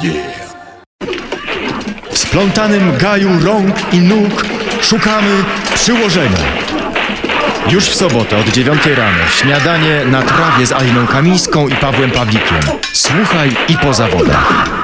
W splątanym gaju rąk i nóg szukamy przyłożenia. Już w sobotę od 9 rano śniadanie na trawie z Aliną Kamińską i Pawłem Pawlikiem. Słuchaj i po zawodach.